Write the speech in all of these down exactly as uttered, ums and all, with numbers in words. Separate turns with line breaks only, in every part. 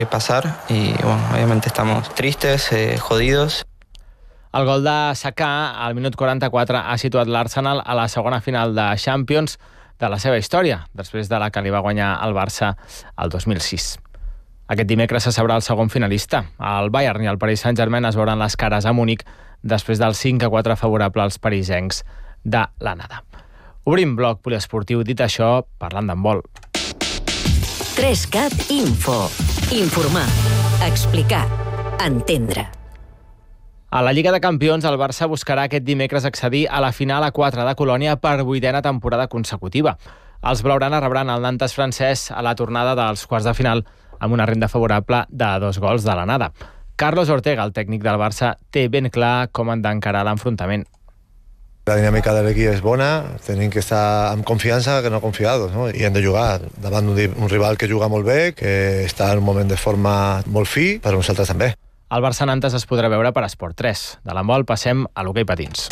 pasar y bueno, obviamente estamos tristes, eh, jodidos.
El gol de Saka al minut quaranta-quatre ha situat l'Arsenal a la segona final de Champions de la seva història, després de la que li va guanyar el Barça el dos mil sis. Aquest dimecres se sabrà el segon finalista. El Bayern i el Paris Saint-Germain es veuran les cares a Múnich després del cinc a quatre favorable als parisencs de l'anada. Obrim bloc poliesportiu, dit això, parlant d'handbol.
tres cat Info. Informar, explicar, entendre.
A la Lliga de Campions, el Barça buscarà aquest dimecres accedir a la final a quatre de Colònia per vuitena temporada consecutiva. Els blaugrana rebran el Nantes francès a la tornada dels quarts de final amb una renda favorable de dos gols de l'anada. Carlos Ortega, el tècnic del Barça, té ben clar com han d'encarar l'enfrontament.
La dinàmica de l'equip és bona, tenim que estar amb confiança que no confiados, no? I hem de jugar davant un rival que juga molt bé, que està en un moment de forma molt fi, però nosaltres també.
El Barça-Nantes es podrà veure per Esport tres. De l'handbol passem a l'hoquei patins.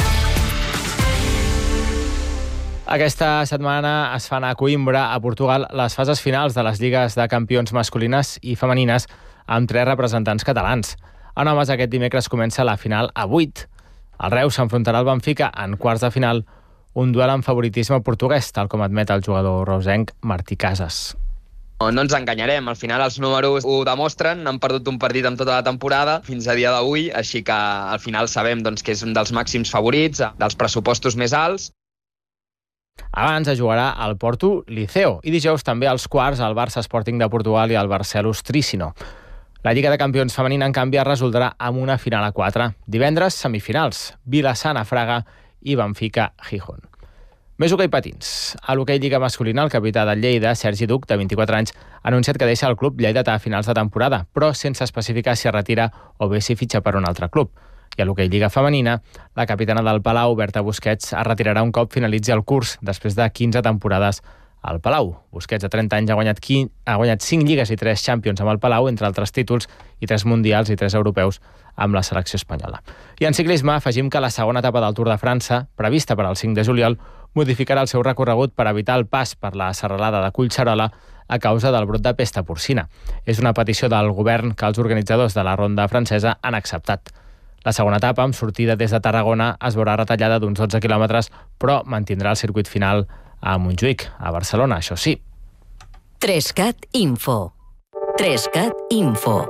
Aquesta setmana es fan a Coïmbra, a Portugal, les fases finals de les lligues de campions masculines i femenines amb tres representants catalans. En homes, aquest dimecres comença la final a vuit. El Reus s'enfrontarà al Benfica en quarts de final, un duel amb favoritisme portuguès, tal com admet el jugador reusenc Martí Casas.
No ens enganyarem, al final els números ho demostren, han perdut un partit en tota la temporada fins a dia d'avui, així que al final sabem doncs, que és un dels màxims favorits, dels pressupostos més alts.
Abans es jugarà al Porto Liceo i dijous també als quarts el Barça Sporting de Portugal i el Barcelos Tricino. La Lliga de Campions femenina, en canvi, es resoldrà amb una final a quatre. Divendres, semifinals, Vilassana Fraga i Benfica Gijón. Més hoquei patins. A l'hoquei Lliga masculina, el capità del Lleida, Sergi Duc, de vint-i-quatre anys, ha anunciat que deixa el club lleidatà a finals de temporada, però sense especificar si es retira o bé si fitxa per un altre club. I a l'hoquei Lliga femenina, la capitana del Palau, Berta Busquets, es retirarà un cop finalitzi el curs, després de quinze temporades al Palau. Busquets, de trenta anys, ha guanyat, quinze, ha guanyat cinc lligues i tres Champions amb el Palau, entre altres títols, i tres mundials i tres europeus amb la selecció espanyola. I en ciclisme afegim que la segona etapa del Tour de França, prevista per al cinc de juliol, modificarà el seu recorregut per evitar el pas per la serralada de Collserola a causa del brot de pesta porcina. És una petició del govern que els organitzadors de la ronda francesa han acceptat. La segona etapa, amb sortida des de Tarragona, es veurà retallada d'uns dotze quilòmetres, però mantindrà el circuit final a Montjuïc, a Barcelona, això sí.
tres cat Info. tres cat Info.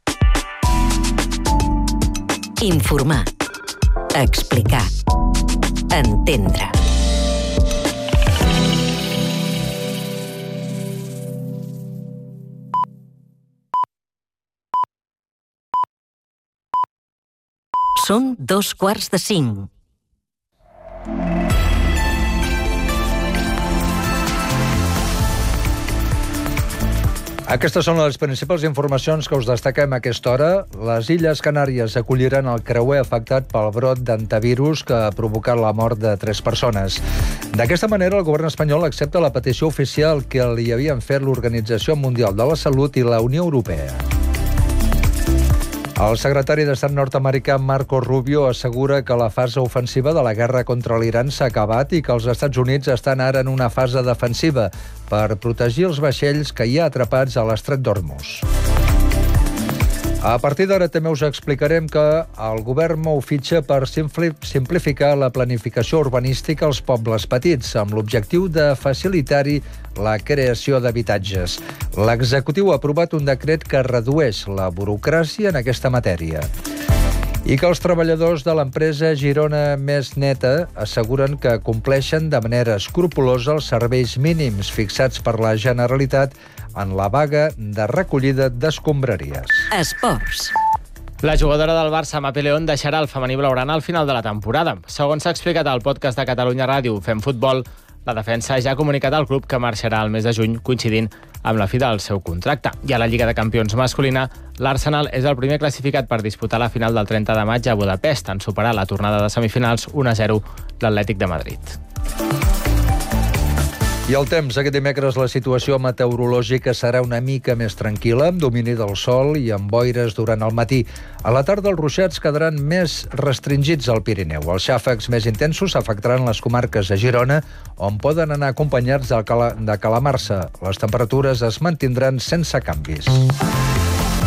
Informar. Explicar. Entendre. Són dos quarts de cinc.
Aquestes són les principals informacions que us destaquem a aquesta hora. Les Illes Canàries acolliran el creuer afectat pel brot d'hantavirus que ha provocat la mort de tres persones. D'aquesta manera, el govern espanyol accepta la petició oficial que li havien fet l'Organització Mundial de la Salut i la Unió Europea. El secretari d'Estat nord-americà Marco Rubio assegura que la fase ofensiva de la guerra contra l'Iran s'ha acabat i que els Estats Units estan ara en una fase defensiva per protegir els vaixells que hi ha atrapats a l'estret d'Hormuz. A partir d'ara també us explicarem que el govern mou fitxa per simplificar la planificació urbanística als pobles petits, amb l'objectiu de facilitar-hi la creació d'habitatges. L'executiu ha aprovat un decret que redueix la burocràcia en aquesta matèria. I que els treballadors de l'empresa Girona Més Neta asseguren que compleixen de manera escrupolosa els serveis mínims fixats per la Generalitat en la vaga de recollida d'escombraries.
Esports.
La jugadora del Barça, Mapi León, deixarà el femení blaugrana al final de la temporada. Segons s'ha explicat al podcast de Catalunya Ràdio Fem Futbol, la defensa ja ha comunicat al club que marxarà el mes de juny, coincidint amb la fi del seu contracte. I a la Lliga de Campions masculina, l'Arsenal és el primer classificat per disputar la final del trenta de maig a Budapest, en superar la tornada de semifinals un a zero l'Atlètic de Madrid.
I el temps, aquest dimecres la situació meteorològica serà una mica més tranquil·la, amb domini del sol i amb boires durant el matí. A la tarda els ruixats quedaran més restringits al Pirineu. Els xàfecs més intensos afectaran les comarques de Girona, on poden anar acompanyats de calamarsa. Les temperatures es mantindran sense canvis.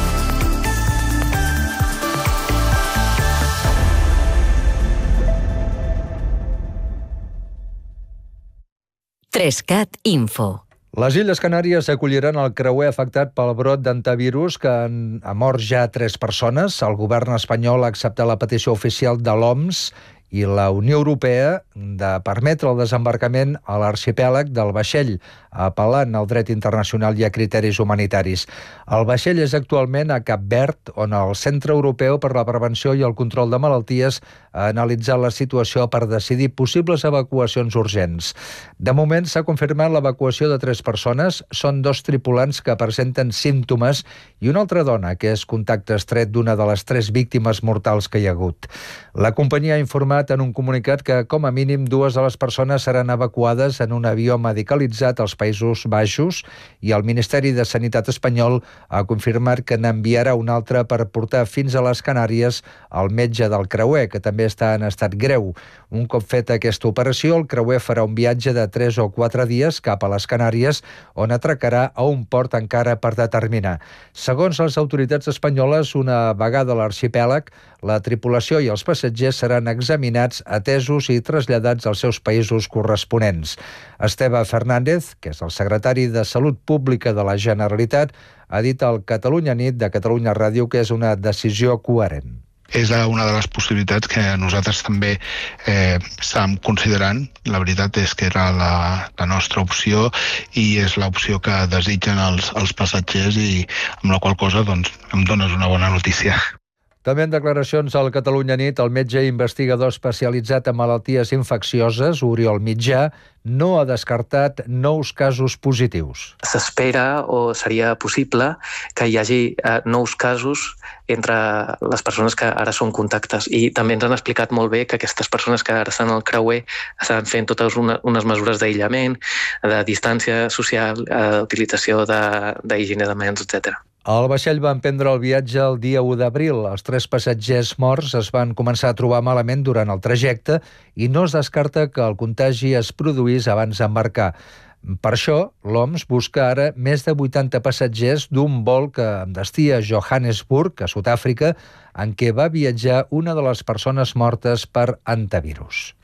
PESCat Info.
Les Illes Canàries acolliran el creuer afectat pel brot d'antivirus que ha mort ja tres persones. El govern espanyol ha acceptat la petició oficial de l'O M S i la Unió Europea de permetre el desembarcament a l'arxipèlag del vaixell, apel·lant al dret internacional i a criteris humanitaris. El vaixell és actualment a Cap Verd, on el Centre Europeu per la Prevenció i el Control de Malalties ha analitzat la situació per decidir possibles evacuacions urgents. De moment s'ha confirmat l'evacuació de tres persones, són dos tripulants que presenten símptomes i una altra dona que és contacte estret d'una de les tres víctimes mortals que hi ha hagut. La companyia ha informat en un comunicat que, com a mínim, dues de les persones seran evacuades en un avió medicalitzat als Països Baixos i el Ministeri de Sanitat espanyol ha confirmat que n'enviarà un altre per portar fins a les Canàries el metge del creuer, que també està en estat greu. Un cop feta aquesta operació, el creuer farà un viatge de tres o quatre dies cap a les Canàries, on atracarà a un port encara per determinar. Segons les autoritats espanyoles, una vegada a l'arxipèlag, la tripulació i els passatgers seran examinats, atesos i traslladats als seus països corresponents. Esteve Fernández, que és el secretari de Salut Pública de la Generalitat, ha dit al Catalunya Nit de Catalunya Ràdio que és una decisió coherent.
És una de les possibilitats que nosaltres també eh, estàvem considerant. La veritat és que era la, la nostra opció i és l'opció que desitgen els, els passatgers i amb la qual cosa doncs, em dones una bona notícia.
També en declaracions al Catalunya Nit, el metge investigador especialitzat en malalties infeccioses, Oriol Mitjà, no ha descartat nous casos positius.
S'espera o seria possible que hi hagi eh, nous casos entre les persones que ara són contactes i també ens han explicat molt bé que aquestes persones que ara estan al creuer estan fent totes una, unes mesures d'aïllament, de distància social, eh, utilització d'higiene de, de mans, etcètera.
El vaixell va emprendre el viatge el dia u d'abril. Els tres passatgers morts es van començar a trobar malament durant el trajecte i no es descarta que el contagi es produís abans d'embarcar. Per això, l'O M S busca ara més de vuitanta passatgers d'un vol que amb destí a Johannesburg, a Sud-àfrica, en què va viatjar una de les persones mortes per antivirus.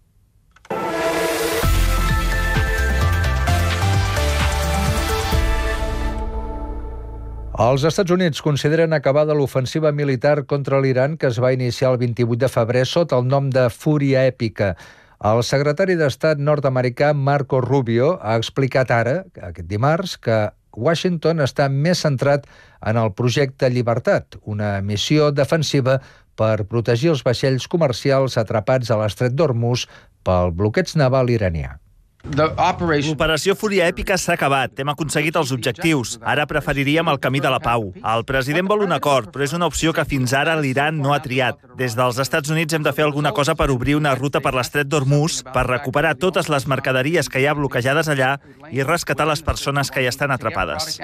Els Estats Units consideren acabada l'ofensiva militar contra l'Iran que es va iniciar el vint-i-vuit de febrer sota el nom de Fúria Èpica. El secretari d'Estat nord-americà Marco Rubio ha explicat ara, aquest dimarts, que Washington està més centrat en el projecte Llibertat, una missió defensiva per protegir els vaixells comercials atrapats a l'estret d'Hormuz pel bloqueig naval iranià.
L'operació Fúria Èpica s'ha acabat. Hem aconseguit els objectius. Ara preferiríem el camí de la pau. El president vol un acord, però és una opció que fins ara l'Iran no ha triat. Des dels Estats Units hem de fer alguna cosa per obrir una ruta per l'estret d'Hormuz, per recuperar totes les mercaderies que hi ha bloquejades allà i rescatar les persones que hi estan atrapades.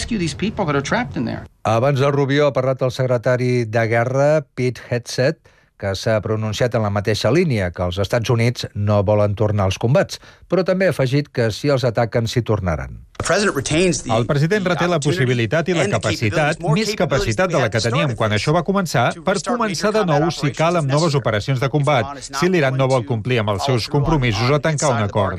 Abans de Rubio ha parlat el secretari de Guerra, Pete Hegseth, que s'ha pronunciat en la mateixa línia, que els Estats Units no volen tornar als combats, però també ha afegit que si els ataquen s'hi tornaran.
El president reté la possibilitat i la capacitat, més capacitat de la que teníem quan això va començar, per començar de nou si cal amb noves operacions de combat, si l'Iran no vol complir amb els seus compromisos o tancar un acord.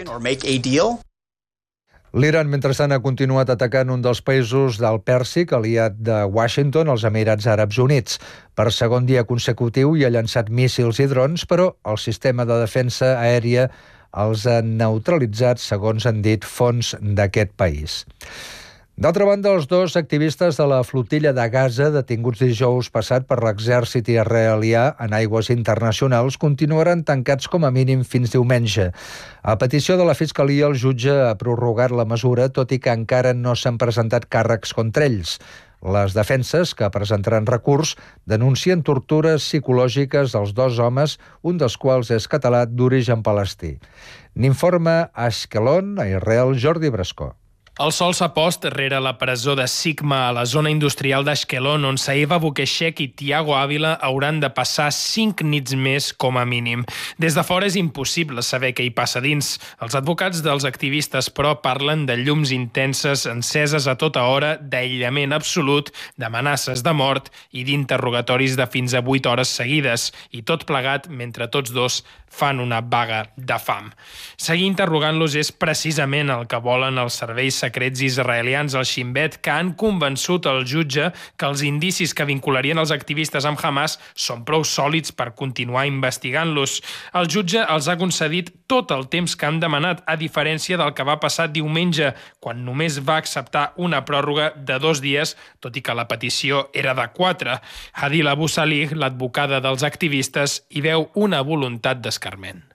L'Iran, mentrestant, ha continuat atacant un dels països del Pèrsic, aliat de Washington, els Emirats Àrabs Units. Per segon dia consecutiu hi ha llançat míssils i drons, però el sistema de defensa aèria els ha neutralitzat, segons han dit fonts d'aquest país. D'altra banda, els dos activistes de la flotilla de Gaza, detinguts dijous passat per l'exèrcit israelià en aigües internacionals, continuaran tancats com a mínim fins diumenge. A petició de la Fiscalia, el jutge ha prorrogat la mesura, tot i que encara no s'han presentat càrrecs contra ells. Les defenses, que presentaran recurs, denuncien tortures psicològiques als dos homes, un dels quals és català d'origen palestí. N'informa a Ashkelon, a Israel, Jordi Brascó.
El sol s'ha post rere la presó de Sigma a la zona industrial d'Ashkelon, on Saeva Bukeshek i Tiago Ávila hauran de passar cinc nits més com a mínim. Des de fora és impossible saber què hi passa dins. Els advocats dels activistes, però, parlen de llums intenses enceses a tota hora, d'aïllament absolut, d'amenaces de mort i d'interrogatoris de fins a vuit hores seguides, i tot plegat mentre tots dos fan una vaga de fam. Seguir interrogant-los és precisament el que volen els serveis secrets israelians al Shin Bet, que han convençut el jutge que els indicis que vincularien els activistes amb Hamas són prou sòlids per continuar investigant-los. El jutge els ha concedit tot el temps que han demanat, a diferència del que va passar diumenge, quan només va acceptar una pròrroga de dos dies, tot i que la petició era de quatre. Hadil Abu Salih, l'advocada dels activistes, hi veu una voluntat d'escarment.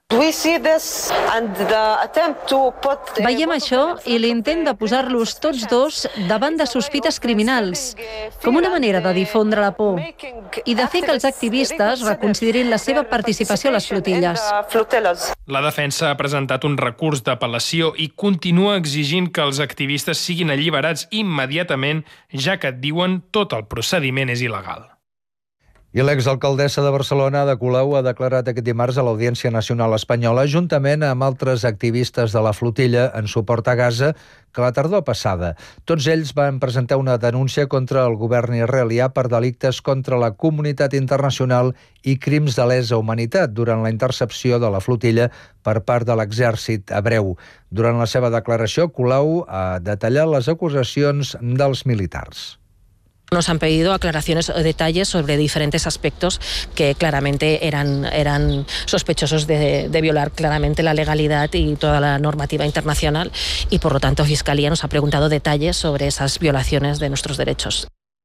Veiem això i l'intent de posar-los tots dos davant de sospites criminals, com una manera de difondre la por i de fer que els activistes reconsiderin la seva participació a les flotilles.
La defensa ha presentat un recurs d'apel·lació i continua exigint que els activistes siguin alliberats immediatament, ja que diuen tot el procediment és il·legal.
I l'exalcaldessa de Barcelona, Ada Colau, ha declarat aquest dimarts a l'Audiència Nacional Espanyola, juntament amb altres activistes de la flotilla en suport a Gaza, que la tardor passada tots ells van presentar una denúncia contra el govern israelià per delictes contra la comunitat internacional i crims de lesa humanitat durant la intercepció de la flotilla per part de l'exèrcit hebreu. Durant la seva declaració, Colau ha detallat les acusacions dels militars.
Nos han pedido aclaraciones o detalles sobre diferentes aspectos que claramente eran, eran sospechosos de, de violar claramente la legalidad y toda la normativa internacional y, por lo tanto, Fiscalía nos ha preguntado detalles sobre esas violaciones de nuestros derechos.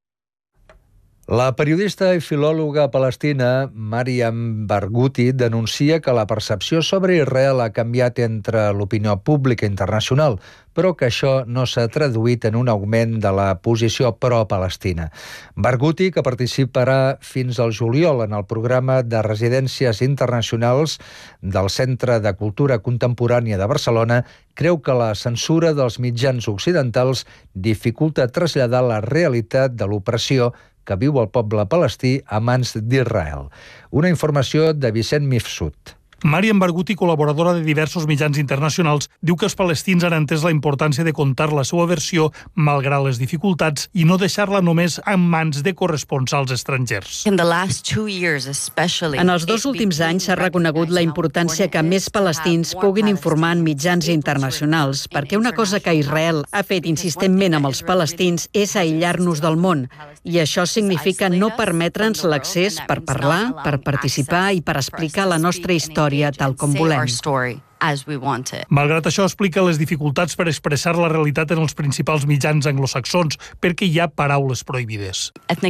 La periodista i filòloga palestina Mariam Barghouti denuncia que la percepció sobre Israel ha canviat entre l'opinió pública internacional, però que això no s'ha traduït en un augment de la posició pro-Palestina. Barghouti, que participarà fins al juliol en el programa de residències internacionals del Centre de Cultura Contemporània de Barcelona, creu que la censura dels mitjans occidentals dificulta traslladar la realitat de l'opressió que viu el poble palestí a mans d'Israel. Una informació de Vicent Mifsud.
Mariam Barghouti, col·laboradora de diversos mitjans internacionals, diu que els palestins han entès la importància de contar la seva versió malgrat les dificultats i no deixar-la només en mans de corresponsals estrangers.
En els dos últims anys s'ha reconegut la importància que més palestins puguin informar en mitjans internacionals, perquè una cosa que Israel ha fet insistentment amb els palestins és aïllar-nos del món, i això significa no permetre'ns l'accés per parlar, per participar i per explicar la nostra història tal com volem.
Malgrat això, explica les dificultats per expressar la realitat en els principals mitjans anglosaxons, perquè hi ha paraules prohibides.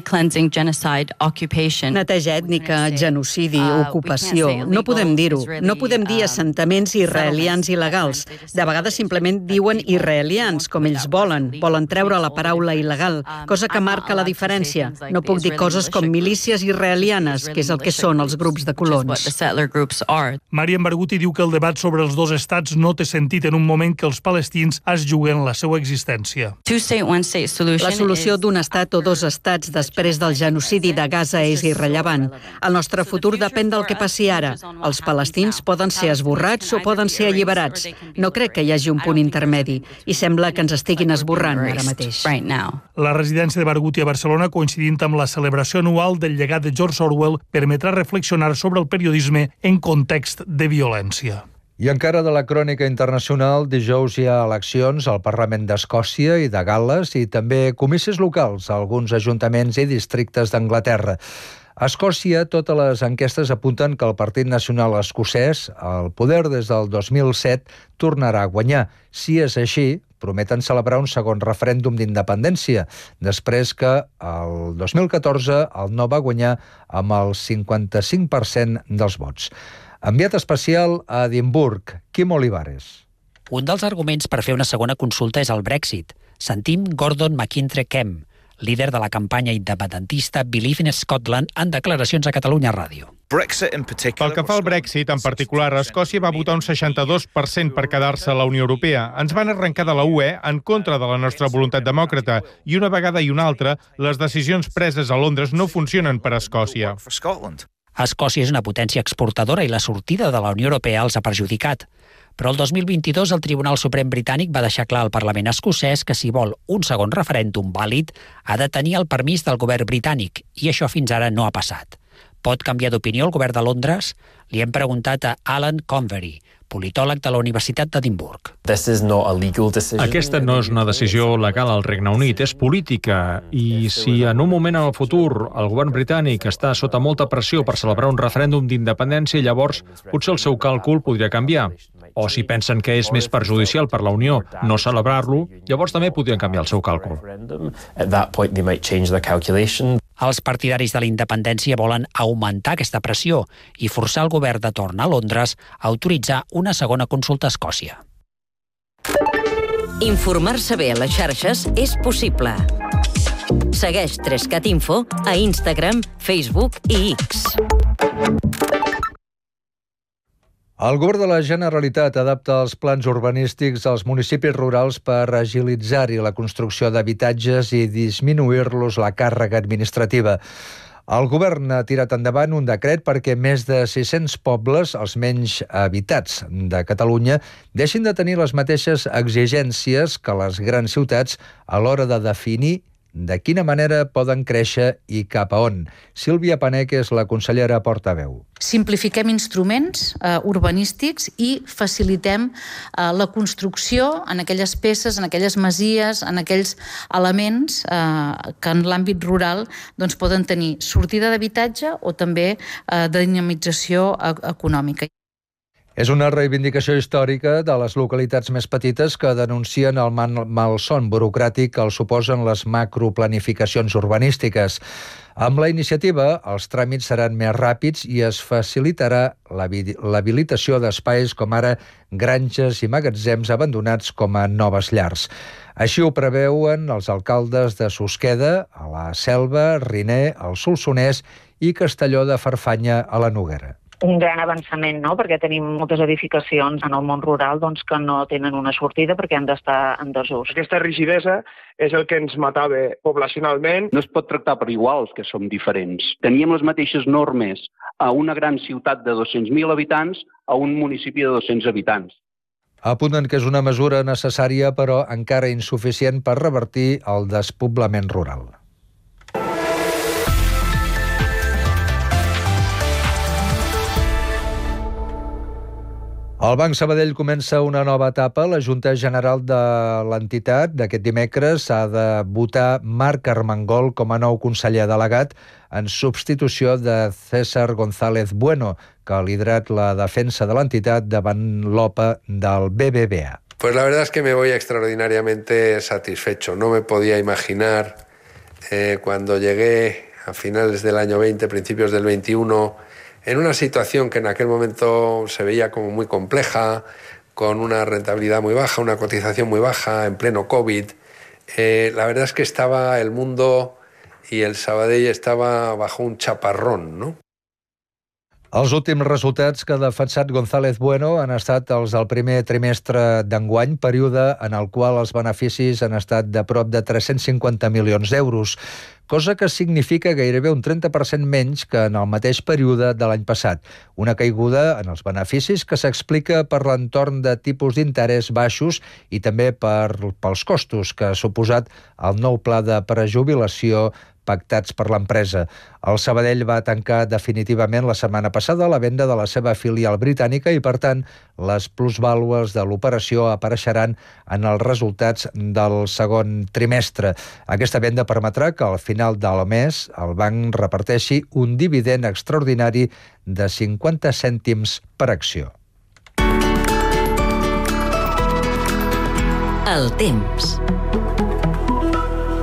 Neteja ètnica, genocidi, ocupació. No podem dir-ho. No podem dir assentaments israelians il·legals. De vegades simplement diuen israelians, com ells volen. Volen treure la paraula il·legal, cosa que marca la diferència. No puc dir coses com milícies israelianes, que és el que són els grups de colons.
Mariam Barghouti diu que el debat sobre els dos estats no té sentit en un moment que els palestins es juguen la seva existència.
La solució d'un estat o dos estats després del genocidi de Gaza és irrellevant. El nostre futur depèn del que passi ara. Els palestins poden ser esborrats o poden ser alliberats. No crec que hi hagi un punt intermedi i sembla que ens estiguin esborrant ara mateix.
La residència de Barghouti a Barcelona, coincidint amb la celebració anual del llegat de George Orwell, permetrà reflexionar sobre el periodisme en context de violència.
I encara de la crònica internacional, dijous hi ha eleccions al Parlament d'Escòcia i de Gal·les i també comicis locals a alguns ajuntaments i districtes d'Anglaterra. A Escòcia, totes les enquestes apunten que el Partit Nacional Escocès, al poder des del dos mil set, tornarà a guanyar. Si és així, prometen celebrar un segon referèndum d'independència, després que el dos mil catorze el no va guanyar amb el cinquanta-cinc per cent dels vots. Enviat especial a Edimburg, Quim Olivares.
Un dels arguments per fer una segona consulta és el Brexit. Sentim Gordon McIntyre Kemp, líder de la campanya independentista Believe in Scotland, en declaracions a Catalunya Ràdio.
Pel que fa al Brexit, en particular, Escòcia va votar un seixanta-dos per cent per quedar-se a la Unió Europea. Ens van arrencar de la U E en contra de la nostra voluntat demòcrata i una vegada i una altra, les decisions preses a Londres no funcionen per a Escòcia.
Escòcia és una potència exportadora i la sortida de la Unió Europea els ha perjudicat. Però el dos mil vint-i-dos el Tribunal Suprem britànic va deixar clar al Parlament escocès que si vol un segon referèndum vàlid ha de tenir el permís del govern britànic i això fins ara no ha passat. Pot canviar d'opinió el govern de Londres? Li hem preguntat a Alan Convery, politòleg de la Universitat d'Edimburg.
Aquesta no és una decisió legal al Regne Unit, és política. I si en un moment en el futur el govern britànic està sota molta pressió per celebrar un referèndum d'independència, llavors potser el seu càlcul podria canviar. O si pensen que és més perjudicial per la Unió no celebrar-lo, llavors també podrien canviar el seu càlcul.
Els partidaris de la independència volen augmentar aquesta pressió i forçar el govern de torn a Londres a autoritzar una segona consulta a Escòcia.
Informar-se bé a les xarxes és possible. Segueix tres cat info a Instagram, Facebook i X.
El govern de la Generalitat adapta els plans urbanístics als municipis rurals per agilitzar-hi la construcció d'habitatges i disminuir-los la càrrega administrativa. El govern ha tirat endavant un decret perquè més de sis-cents pobles, els menys habitats de Catalunya, deixin de tenir les mateixes exigències que les grans ciutats a l'hora de definir de quina manera poden créixer i cap a on. Sílvia Panec és la consellera portaveu.
Simplifiquem instruments eh, urbanístics i facilitem eh, la construcció en aquelles peces, en aquelles masies, en aquells elements eh, que en l'àmbit rural doncs, poden tenir sortida d'habitatge o també eh, de dinamització e- econòmica.
És una reivindicació històrica de les localitats més petites que denuncien el malson burocràtic que els suposen les macroplanificacions urbanístiques. Amb la iniciativa, els tràmits seran més ràpids i es facilitarà l'habilitació d'espais com ara granges i magatzems abandonats com a noves llars. Així ho preveuen els alcaldes de Susqueda, a la Selva, Riner, el Solsonès i Castelló de Farfanya a la Noguera.
Un gran avançament, no?, perquè tenim moltes edificacions en el món rural doncs, que no tenen una sortida perquè han d'estar en desús.
Aquesta rigidesa és el que ens matava poblacionalment.
No es pot tractar per iguals, que som diferents. Teníem les mateixes normes a una gran ciutat de dos-cents mil habitants a un municipi de dos-cents habitants.
Apunten que és una mesura necessària, però encara insuficient per revertir el despoblament rural. El Banc Sabadell comença una nova etapa. La Junta General de l'entitat d'aquest dimecres ha de votar Marc Armengol com a nou conseller delegat en substitució de César González Bueno, que ha liderat la defensa de l'entitat davant l'O P A del B B V A.
Pues la verdad es que me voy extraordinariamente satisfecho. No me podía imaginar eh, cuando llegué a finales del año veinte, principios del veintiuno, en una situación que en aquel momento se veía como muy compleja, con una rentabilidad muy baja, una cotización muy baja, en pleno COVID. Eh, la verdad es que estaba el mundo y el Sabadell estaba bajo un chaparrón, ¿no?
Els últims resultats que ha defensat González Bueno han estat els del primer trimestre d'enguany, període en el qual els beneficis han estat de prop de tres-cents cinquanta milions d'euros, cosa que significa gairebé un trenta per cent menys que en el mateix període de l'any passat. Una caiguda en els beneficis que s'explica per l'entorn de tipus d'interès baixos i també per, pels costos que ha suposat el nou pla de prejubilació pactats per l'empresa. El Sabadell va tancar definitivament la setmana passada la venda de la seva filial britànica i, per tant, les plusvàlues de l'operació apareixeran en els resultats del segon trimestre. Aquesta venda permetrà que al final del mes el banc reparteixi un dividend extraordinari de cinquanta cèntims per acció.
El temps.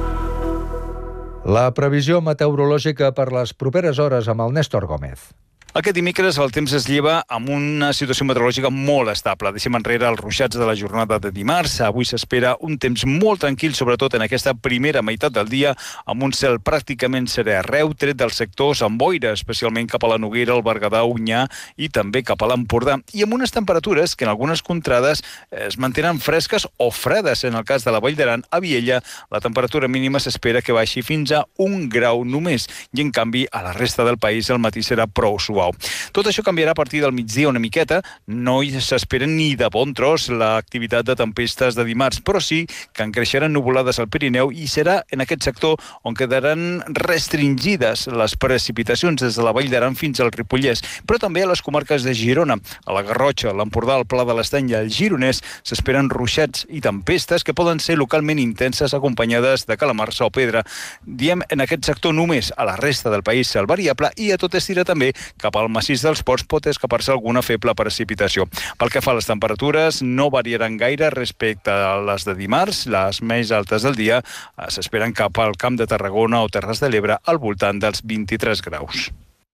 La previsió meteorològica per les properes hores amb el Néstor Gómez.
Aquest dimecres el temps es lleva amb una situació meteorològica molt estable. Deixem enrere els ruixats de la jornada de dimarts. Avui s'espera un temps molt tranquil, sobretot en aquesta primera meitat del dia, amb un cel pràcticament serè arreu, tret dels sectors amb boira, especialment cap a la Noguera, el Berguedà, Onyar i també cap a l'Empordà, i amb unes temperatures que en algunes contrades es mantenen fresques o fredes. En el cas de la Vall d'Aran, a Viella, la temperatura mínima s'espera que baixi fins a un grau només, i en canvi a la resta del país el matí serà prou suau. Tot això canviarà a partir del migdia una miqueta. No s'espera ni de bon tros l'activitat de tempestes de dimarts, però sí que en creixeran nuvolades al Pirineu i serà en aquest sector on quedaran restringides les precipitacions des de la Vall d'Aran fins al Ripollès, però també a les comarques de Girona, a la Garrotxa, l'Empordà, el Pla de l'Estany i el Gironès s'esperen ruixats i tempestes que poden ser localment intenses acompanyades de calamarsa o pedra. Diem en aquest sector només. A la resta del país cel variable i a tot estira també cap al massís dels Ports pot escapar-se alguna feble precipitació. Pel que fa a les temperatures, no variaran gaire respecte a les de dimarts. Les més altes del dia s'esperen cap al Camp de Tarragona o Terres de l'Ebre al voltant dels vint-i-tres graus.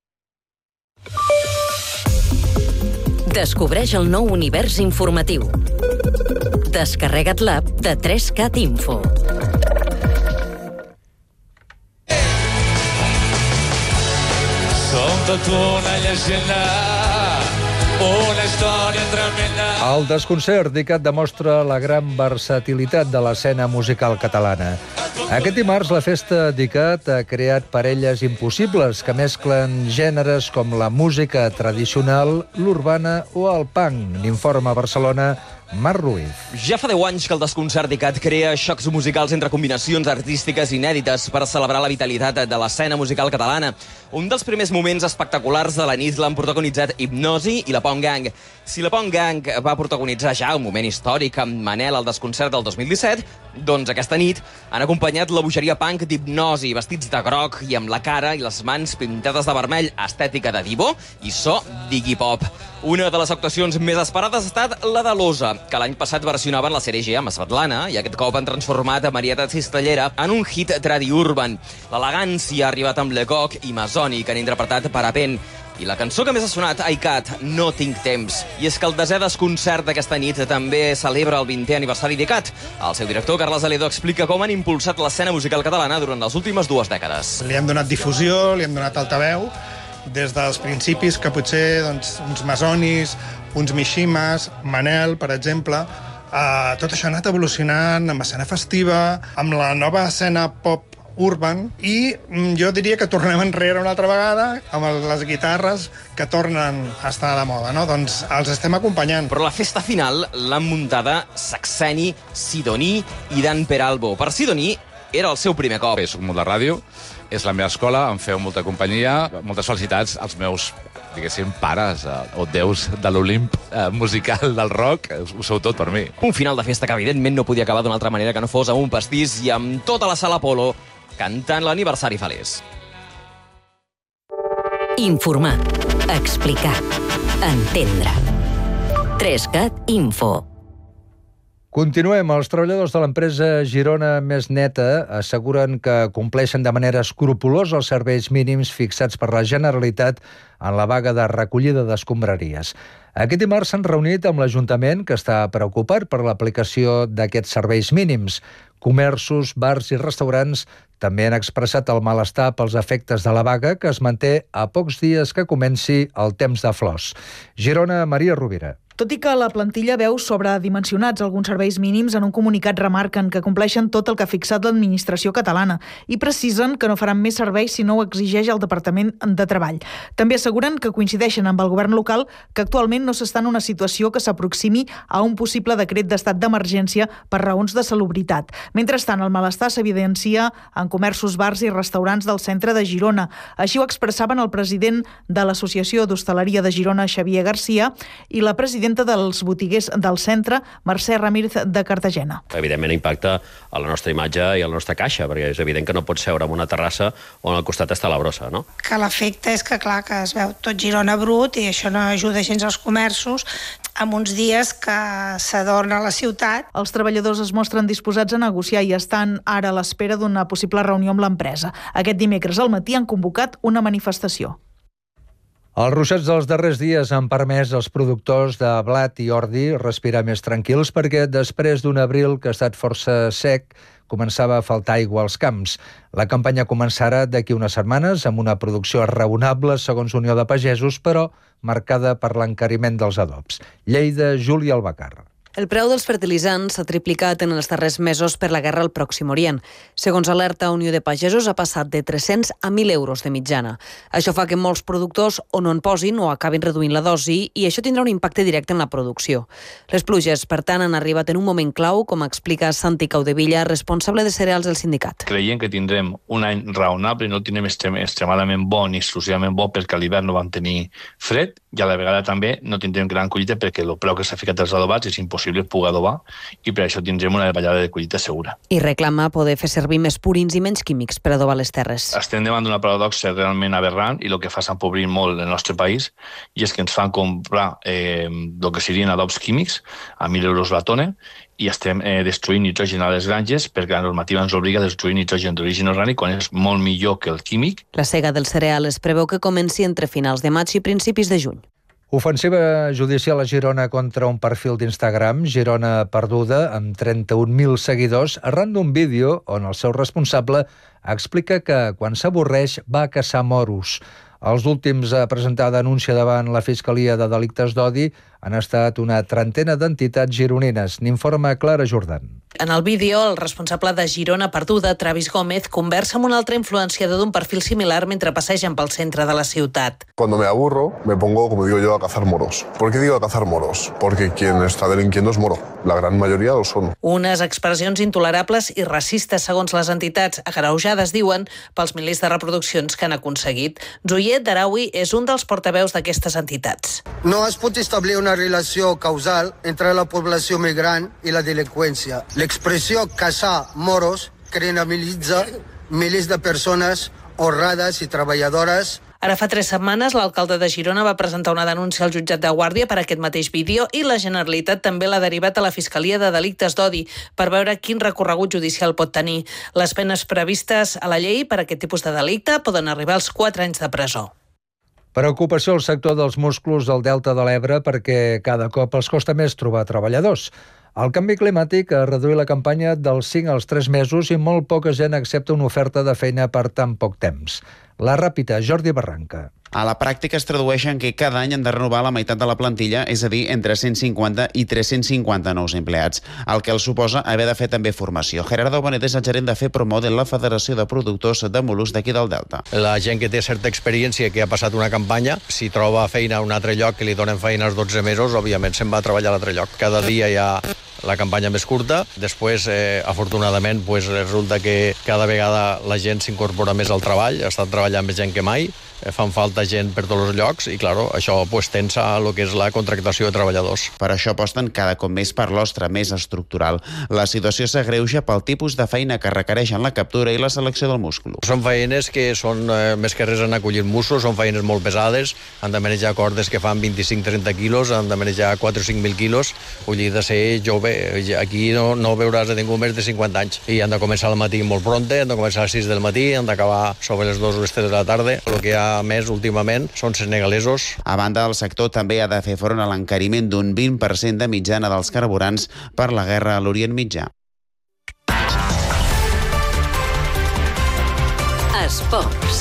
Descobreix el nou univers informatiu. Descarrega't l'app de tres cat Info.
Som tot una llegenda, una història tremenda.
El desconcert d'ICAT demostra la gran versatilitat de l'escena musical catalana. Aquest dimarts la festa d'ICAT ha creat parelles impossibles que mesclen gèneres com la música tradicional, l'urbana o el punk. N'informa a Barcelona Marc Ruiz.
Ja fa deu anys que el desconcert d'ICAT crea xocs musicals entre combinacions artístiques inèdites per celebrar la vitalitat de l'escena musical catalana. Un dels primers moments espectaculars de la nit l'han protagonitzat Hipnosi i la Punk Gang. Si la Punk Gang va protagonitzar ja un moment històric amb Manel al desconcert del dos mil disset, doncs aquesta nit han acompanyat la bogeria punk d'Hipnosi, vestits de groc i amb la cara i les mans pintades de vermell, estètica de divo i so d'Iggy Pop. Una de les actuacions més esperades ha estat la de l'Osa, que l'any passat versionaven la sèrie G amb Svetlana i aquest cop han transformat a Marieta Cistellera en un hit tradi-urban. L'elegància ha arribat amb Lecoq i Masoni, que han interpretat Parapent. I la cançó que més ha sonat a ICAT, No tinc temps. I és que el desè desconcert d'aquesta nit també celebra el vintè aniversari d'ICAT. El seu director, Carles Aledo, explica com han impulsat l'escena musical catalana durant les últimes dues dècades.
Li hem donat difusió, li hem donat altaveu, des dels principis que potser doncs, uns Masonis, uns Mishimas, Manel, per exemple. Uh, tot això ha anat evolucionant amb escena festiva, amb la nova escena pop urban, i jo diria que tornem enrere una altra vegada amb les guitarres que tornen a estar de moda, no? Doncs els estem acompanyant.
Però la festa final l'han muntada Saxeni, Sidoní i Dan Peralbo. Per Sidoní era el seu primer cop.
Soc molt de ràdio, és la meva escola, em feu molta companyia, moltes felicitats als meus, diguéssim, pares o déus de l'Olimp eh, musical del rock, ho sou tot per mi.
Un final de festa que evidentment no podia acabar d'una altra manera que no fos amb un pastís i amb tota la sala Apolo cantant l'aniversari feliç.
Informar, explicar, entendre. tres cat Info.
Continuem. Els treballadors de l'empresa Girona Més Neta asseguren que compleixen de manera escrupulosa els serveis mínims fixats per la Generalitat en la vaga de recollida d'escombraries. Aquest dimarts s'han reunit amb l'Ajuntament, que està preocupat per l'aplicació d'aquests serveis mínims. Comerços, bars i restaurants també han expressat el malestar pels efectes de la vaga, que es manté a pocs dies que comenci el temps de flors. Girona, Maria Rovira.
Tot i que la plantilla veu sobredimensionats alguns serveis mínims, en un comunicat remarquen que compleixen tot el que ha fixat l'administració catalana i precisen que no faran més serveis si no ho exigeix el Departament de Treball. També asseguren que coincideixen amb el govern local que actualment no s'està en una situació que s'aproximi a un possible decret d'estat d'emergència per raons de salubritat. Mentrestant, el malestar s'evidencia en comerços, bars i restaurants del centre de Girona. Així ho expressaven el president de l'Associació d'Hostaleria de Girona, Xavier Garcia, i la presidenta dels botiguers del centre, Mercè Ramírez de Cartagena.
Evidentment impacta a la nostra imatge i a la nostra caixa, perquè és evident que no pots seure en una terrassa on al costat està la brossa, no?
Que l'efecte és que, clar, que es veu tot Girona brut i això no ajuda gens als comerços en uns dies que s'adorna la ciutat.
Els treballadors es mostren disposats a negociar i estan ara a l'espera d'una possible reunió amb l'empresa. Aquest dimecres al matí han convocat una manifestació.
Els ruixats dels darrers dies han permès als productors de blat i ordi respirar més tranquils perquè després d'un abril que ha estat força sec començava a faltar aigua als camps. La campanya començarà d'aquí unes setmanes amb una producció raonable segons Unió de Pagesos, però marcada per l'encariment dels adobs. Lleida, Júlia Albacar.
El preu dels fertilitzants s'ha triplicat en els darrers mesos per la guerra al Pròxim Orient. Segons alerta Unió de Pagesos, ha passat de tres-cents a mil euros de mitjana. Això fa que molts productors o no en posin o acabin reduint la dosi i això tindrà un impacte directe en la producció. Les pluges, per tant, han arribat en un moment clau, com explica Santi Caudevilla, responsable de cereals del sindicat.
Creiem que tindrem un any raonable i no el tindrem extrem, extremadament bo ni exclusivament bo perquè a l'hivern no vam tenir fred i a la vegada també no tindrem gran collita perquè el preu que s'ha ficat als adobats és impossible poder adobar i per això tindrem una davallada de collita segura.
I reclama poder fer servir més purins i menys químics per adobar les terres.
Estem davant d'una paradoxa realment aberrant i el que fa és empobrir molt el nostre país i és que ens fan comprar eh, el que serien adobs químics a mil euros la tona i estem eh, destruint nitrogen a les granges perquè la normativa ens obliga a destruir nitrogen d'origen orgànic quan és molt millor que el químic.
La sega del cereal es preveu que comenci entre finals de maig i principis de juny.
Ofensiva judicial a Girona contra un perfil d'Instagram, Girona Perduda, amb trenta-un mil seguidors, arran d'un vídeo on el seu responsable explica que quan s'avorreix va a caçar moros. Els últims a presentar denúncia davant la Fiscalia de Delictes d'Odi han estat una trentena d'entitats gironines. N'informa Clara Jordan.
En el vídeo, el responsable de Girona Perduda, Travis Gómez, conversa amb un altre influenciador d'un perfil similar mentre passegen pel centre de la ciutat.
Cuando me aburro, me pongo, como digo yo, a cazar moros. ¿Por qué digo a cazar moros? Porque quien está delinquiendo es moro. La gran mayoría lo son.
Unes expressions intolerables i racistes, segons les entitats, agreujades, diuen, pels milers de reproduccions que han aconseguit. Zuyet Darawi és un dels portaveus d'aquestes entitats.
No es pot establir una relació causal entre la població migrant i la delinqüència. L'expressió caçar moros criminalitza milers de persones honrades i treballadores.
Ara fa tres setmanes, l'alcalde de Girona va presentar una denúncia al jutjat de Guàrdia per aquest mateix vídeo i la Generalitat també l'ha derivat a la Fiscalia de Delictes d'Odi per veure quin recorregut judicial pot tenir. Les penes previstes a la llei per a aquest tipus de delicte poden arribar als quatre anys de presó.
Preocupació al sector dels musclos del Delta de l'Ebre perquè cada cop els costa més trobar treballadors. El canvi climàtic ha reduït la campanya dels cinc als tres mesos i molt poca gent accepta una oferta de feina per tan poc temps. La Ràpita, Jordi Barranca.
A la pràctica es tradueix en que cada any han de renovar la meitat de la plantilla, és a dir, entre cent cinquanta i tres-cents cinquanta nous empleats, el que els suposa haver de fer també formació. Gerardo Bonet és el gerent de FEPROMO de la Federació de Productors de Mol·luscs d'aquí del Delta.
La gent que té certa experiència, que ha passat una campanya, si troba feina a un altre lloc que li donen feina als dotze mesos, òbviament se'n va a treballar a l'altre lloc. Cada dia hi ha la campanya més curta. Després, eh, afortunadament, pues, resulta que cada vegada la gent s'incorpora més al treball, està treballant més gent que mai, eh, fan falta gent per tots els llocs i, clar, això pues, tensa el que és la contractació de treballadors.
Per això aposten cada cop més per l'ostre més estructural. La situació s'agreuja pel tipus de feina que requereixen la captura i la selecció del múscul.
Són feines que són, eh, més que res en acollir musclos, són feines molt pesades, han de manejar cordes que fan vint-i-cinc a trenta quilos, han de manejar quatre o cinc mil quilos, vull dir, de ser jove. Aquí no, no veuràs a ningú més de cinquanta anys. I han de començar al matí molt pronte, han de començar a les sis del matí, han d'acabar sobre les dues o les tres de la tarda. El que hi ha més últimament són senegalesos.
A banda, el sector també ha de fer front a l'encariment d'un vint per cent de mitjana dels carburants per la guerra a l'Orient Mitjà.
Esports.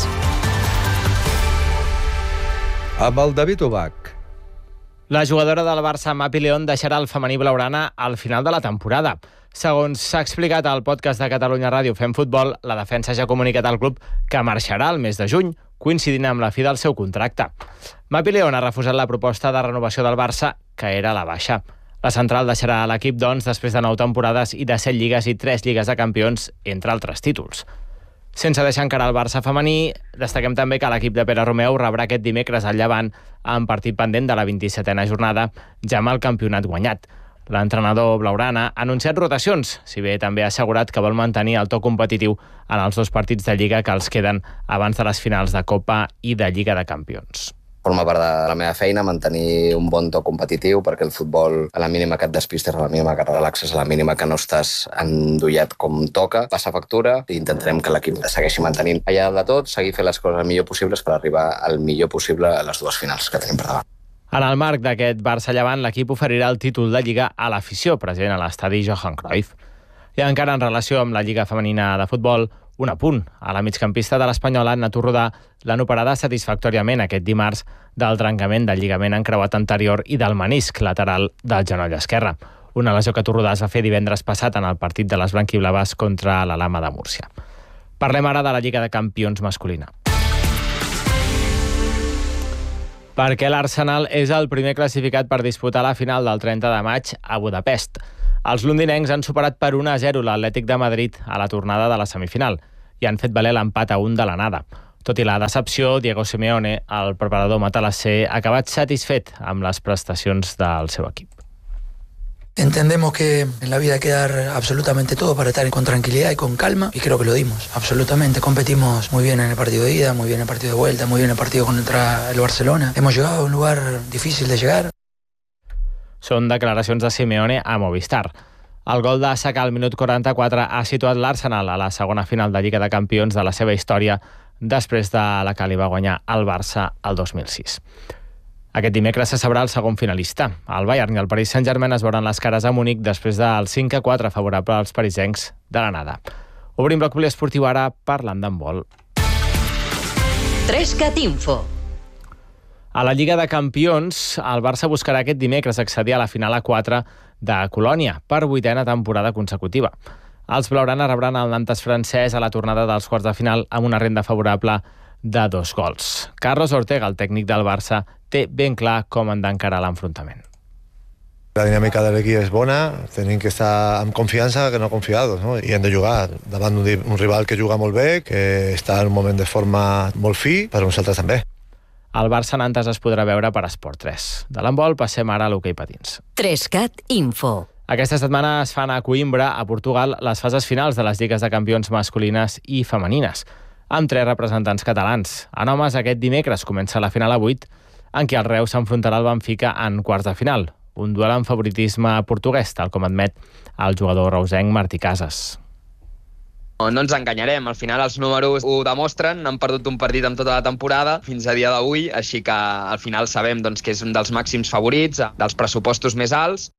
Amb el David Ubach.
La jugadora del Barça, Mapi León, deixarà el femení blaugrana al final de la temporada. Segons s'ha explicat al podcast de Catalunya Ràdio Fem Futbol, la defensa ja ha comunicat al club que marxarà el mes de juny, coincidint amb la fi del seu contracte. Mapi León ha refusat la proposta de renovació del Barça, que era la baixa. La central deixarà l'equip, doncs, després de nou temporades i de set lligues i tres lligues de campions, entre altres títols. Sense deixar encara el Barça femení, destaquem també que l'equip de Pere Romeu rebrà aquest dimecres al Llevant en partit pendent de la vint-i-setena jornada, ja amb el campionat guanyat. L'entrenador blaugrana ha anunciat rotacions, si bé també ha assegurat que vol mantenir el to competitiu en els dos partits de Lliga que els queden abans de les finals de Copa i de Lliga de Campions.
forma part de la meva feina, mantenir un bon to competitiu, perquè el futbol, a la mínima que et despistes, a la mínima que et relaxes, a la mínima que no estàs endollat com toca, passa factura i intentarem que l'equip segueixi mantenint allà de tot, seguir fent les coses el millor possibles per arribar al millor possible a les dues finals que tenim per davant.
En el marc d'aquest Barça-Llevant, l'equip oferirà el títol de Lliga a l'afició present a l'estadi Johan Cruyff. I encara en relació amb la Lliga Femenina de Futbol, un apunt. A la migcampista de l'Espanyola, Natur Rodà, l'han operada satisfactòriament aquest dimarts del trencament del lligament encreuat anterior i del menisc lateral del genoll esquerre. Una lesió que Natur Rodà es va fer divendres passat en el partit de les blanquiblaves contra la Lama de Múrcia. Parlem ara de la Lliga de Campions masculina. Perquè l'Arsenal és el primer classificat per disputar la final del trenta de maig a Budapest. Els londinencs han superat per un a zero l'Atlètic de Madrid a la tornada de la semifinal i han fet valer l'empat a un de l'anada. Tot i la decepció, Diego Simeone, el preparador matalasser, ha acabat satisfet amb les prestacions del seu equip.
Entendemos que en la vida hay que dar absolutamente todo para estar con tranquilidad y con calma, y creo que lo dimos, absolutamente. Competimos muy bien en el partido de ida, muy bien en el partido de vuelta, muy bien en el partido contra el Barcelona. Hemos llegado a un lugar difícil de llegar.
Són declaracions de Simeone a Movistar. El gol de Saka al minut quaranta-quatre ha situat l'Arsenal a la segona final de Lliga de Campions de la seva història després de la que li va guanyar el Barça el dos mil sis. Aquest dimecres se sabrà el segon finalista. El Bayern i el Paris Saint-Germain es veuran les cares a Múnich després del cinc a quatre favorable als parisencs de l'anada. Obrim bloc poliesportiu ara parlant d'handbol.
Trescat Info.
A la Lliga de Campions, el Barça buscarà aquest dimecres accedir a la final a quatre de Colònia per vuitena temporada consecutiva. Els blaugrana rebran el Nantes francès a la tornada dels quarts de final amb una renda favorable de dos gols. Carlos Ortega, el tècnic del Barça, té ben clar com han d'encarar l'enfrontament.
La dinàmica de l'equip és bona, tenim que estar amb confiança que no confiados, no? I hem de jugar davant d'un un rival que juga molt bé, que està en un moment de forma molt fi, però nosaltres també.
El Barça-Nantes es podrà veure per Esport tres. De l'handbol passem ara a l'hoquei patins.
Trescat Info.
Aquesta setmana es fan a Coimbra, a Portugal, les fases finals de les lligues de campions masculines i femenines, amb tres representants catalans. En homes, aquest dimecres comença la final a vuit, en què el Reus s'enfrontarà al Benfica en quarts de final. Un duel amb favoritisme portuguès, tal com admet el jugador reusenc Martí Casas.
No ens enganyarem, al final els números ho demostren, han perdut un partit amb tota la temporada fins a dia d'avui, així que al final sabem doncs, que és un dels màxims favorits, dels pressupostos més alts.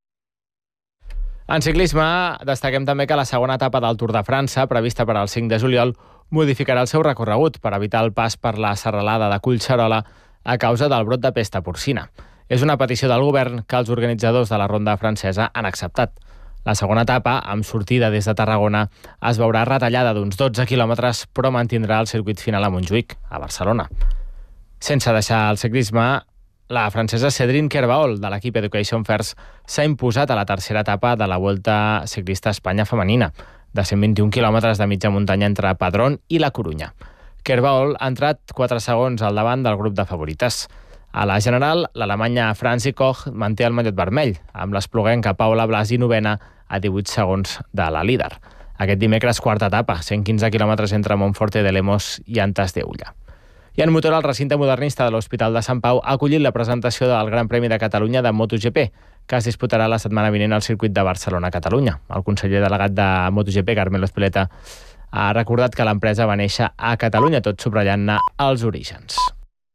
En ciclisme, destaquem també que la segona etapa del Tour de França, prevista per al cinc de juliol, modificarà el seu recorregut per evitar el pas per la serralada de Collserola a causa del brot de pesta porcina. És una petició del govern que els organitzadors de la ronda francesa han acceptat. La segona etapa, amb sortida des de Tarragona, es veurà retallada d'uns dotze quilòmetres, però mantindrà el circuit final a Montjuïc, a Barcelona. Sense deixar el ciclisme, la francesa Cédrine Kerbaol, de l'equip Education First, s'ha imposat a la tercera etapa de la Volta Ciclista a Espanya femenina, de cent vint-i-un quilòmetres de mitja muntanya entre Padrón i la Corunya. Kerbaol ha entrat quatre segons al davant del grup de favorites. A la general, l'alemanya Franzi Koch manté el mallot vermell, amb l'espluguenca Paula Blasi novena a divuit segons de la líder. Aquest dimecres, quarta etapa, cent quinze quilòmetres entre Monforte de Lemos i Antas de Ulla. I en motor, el recinte modernista de l'Hospital de Sant Pau ha acollit la presentació del Gran Premi de Catalunya de MotoGP, que es disputarà la setmana vinent al circuit de Barcelona-Catalunya. El conseller delegat de MotoGP, Carmelo Espeleta, ha recordat que l'empresa va néixer a Catalunya, tot subratllant-ne els orígens.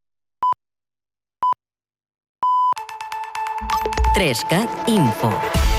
Trescat Info.